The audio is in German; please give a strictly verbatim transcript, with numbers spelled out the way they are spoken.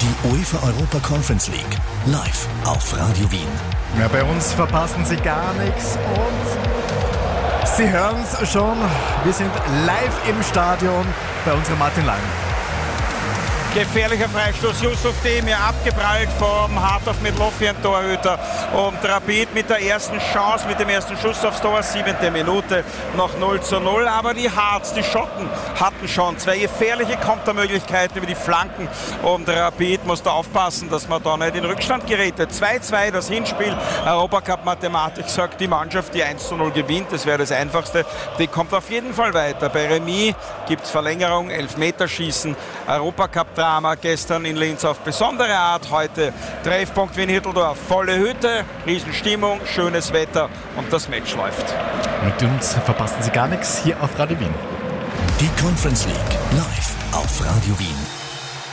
Die UEFA Europa Conference League, live auf Radio Wien. Ja, bei uns verpassen Sie gar nichts und Sie hören es schon, wir sind live im Stadion bei unserem Martin Lang. Gefährlicher Freistoß, Yusuf Demir abgeprallt vom Hartov Midlothian Torhüter und Rapid mit der ersten Chance, mit dem ersten Schuss aufs Tor, siebente Minute, noch null zu null, aber die Harts, die Schotten hatten schon zwei gefährliche Kontermöglichkeiten über die Flanken und Rapid musste aufpassen, dass man da nicht in Rückstand gerät. zwei zu zwei das Hinspiel, Europacup-Mathematik sagt, die Mannschaft, die eins zu null gewinnt, das wäre das Einfachste, die kommt auf jeden Fall weiter. Bei Remis gibt es Verlängerung, Elfmeterschießen, Europacup Drama gestern in Linz auf besondere Art. Heute Treffpunkt Wien Hitteldorf. Volle Hütte, Riesenstimmung, schönes Wetter und das Match läuft. Mit uns verpassen Sie gar nichts hier auf Radio Wien. Die Conference League live auf Radio Wien.